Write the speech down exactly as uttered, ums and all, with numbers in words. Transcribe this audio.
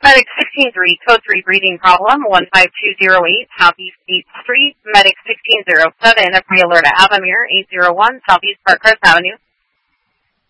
Medic sixteen three, code three breathing problem, one five two zero eight, Southeast eighth Street. Medic sixteen zero seven, pre-alert at Avamere, eight zero one, Southeast Parkcrest Avenue.